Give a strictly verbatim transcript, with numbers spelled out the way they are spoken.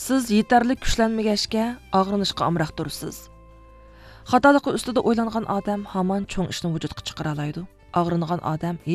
Siz yetarli kuchlanmagachga og'rinishga amroq tursiz. Xatolikqa ustida o'ylangan odam hamon cho'ng ishni vujudga chiqara oladi. Og'ringan odam